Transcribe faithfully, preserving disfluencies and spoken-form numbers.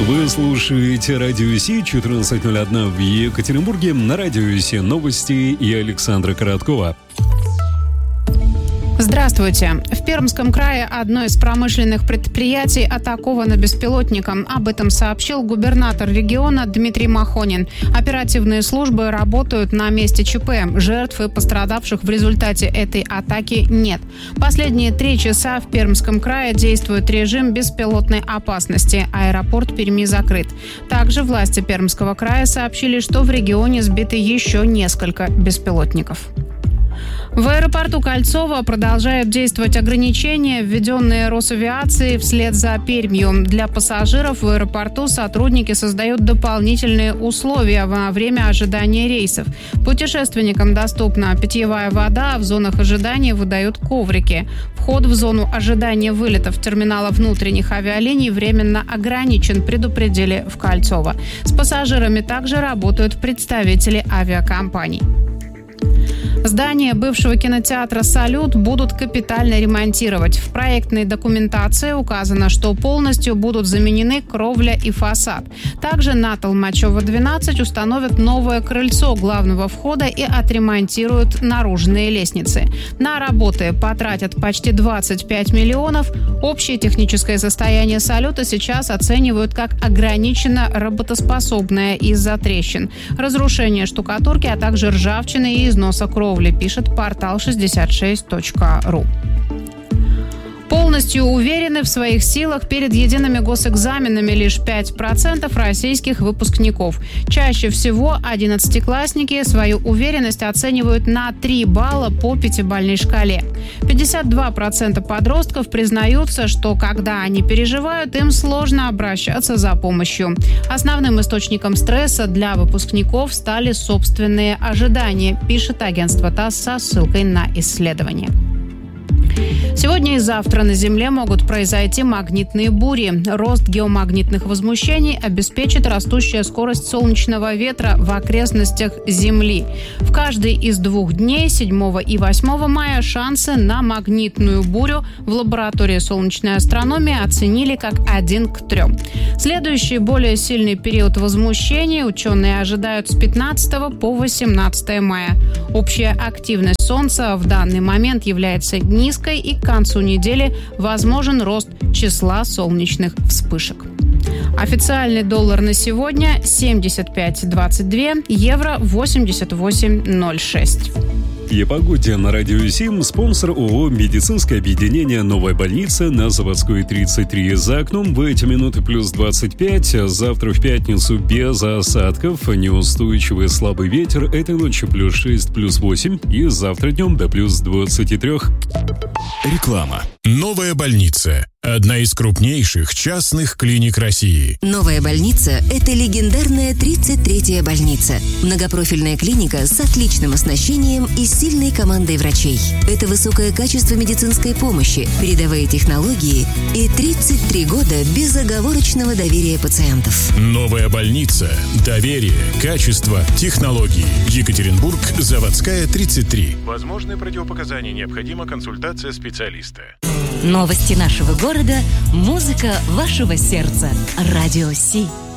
Вы слушаете Радио Си, четырнадцать ноль один в Екатеринбурге. На Радио Си новости и Александра Короткова. Здравствуйте. В Пермском крае одно из промышленных предприятий атаковано беспилотником. Об этом сообщил губернатор региона Дмитрий Махонин. Оперативные службы работают на месте ЧП. Жертв и пострадавших в результате этой атаки нет. Последние три часа в Пермском крае действует режим беспилотной опасности. Аэропорт Перми закрыт. Также власти Пермского края сообщили, что в регионе сбиты еще несколько беспилотников. В аэропорту Кольцово продолжают действовать ограничения, введенные Росавиацией вслед за Пермью. Для пассажиров в аэропорту сотрудники создают дополнительные условия во время ожидания рейсов. Путешественникам доступна питьевая вода, а в зонах ожидания выдают коврики. Вход в зону ожидания вылетов терминала внутренних авиалиний временно ограничен, предупредили в Кольцово. С пассажирами также работают представители авиакомпаний. Здание бывшего кинотеатра «Салют» будут капитально ремонтировать. В проектной документации указано, что полностью будут заменены кровля и фасад. Также на Толмачева, двенадцать установят новое крыльцо главного входа и отремонтируют наружные лестницы. На работы потратят почти двадцать пять миллионов. Общее техническое состояние «Салюта» сейчас оценивают как ограниченно работоспособное из-за трещин, разрушения штукатурки, а также ржавчины и износа кровли, пишет портал шестьдесят шесть точка ру. Полностью уверены в своих силах перед едиными госэкзаменами лишь пять процентов российских выпускников. Чаще всего одиннадцатиклассники свою уверенность оценивают на три балла по пятибалльной шкале. пятьдесят два процента подростков признаются, что когда они переживают, им сложно обращаться за помощью. Основным источником стресса для выпускников стали собственные ожидания, пишет агентство ТАСС со ссылкой на исследование. Сегодня и завтра на Земле могут произойти магнитные бури. Рост геомагнитных возмущений обеспечит растущая скорость солнечного ветра в окрестностях Земли. В каждый из двух дней, седьмого и восьмого мая, шансы на магнитную бурю в лаборатории солнечной астрономии оценили как один к трем. Следующий, более сильный период возмущений ученые ожидают с пятнадцатого по восемнадцатое мая. Общая активность Солнца в данный момент является низкой, и к концу недели возможен рост числа солнечных вспышек. Официальный доллар на сегодня семьдесят пять двадцать два, евро восемьдесят восемь ноль шесть. И о погоде на Радио Сим. Спонсор ООО «Медицинское объединение Новая больница» на Заводской тридцать три. За окном в эти минуты плюс двадцать пять. Завтра в пятницу без осадков. Неустойчивый слабый ветер. Этой ночью плюс шесть, плюс восемь. И завтра днем до плюс двадцать три. Реклама. Новая больница. Одна из крупнейших частных клиник России. Новая больница – это легендарная тридцать третья больница. Многопрофильная клиника с отличным оснащением и сильной командой врачей. Это высокое качество медицинской помощи, передовые технологии и тридцать три года безоговорочного доверия пациентов. Новая больница. Доверие, качество, технологии. Екатеринбург, Заводская, тридцать три. Возможны противопоказания, необходима консультация специалиста. Новости нашего города, музыка вашего сердца. Радио Си.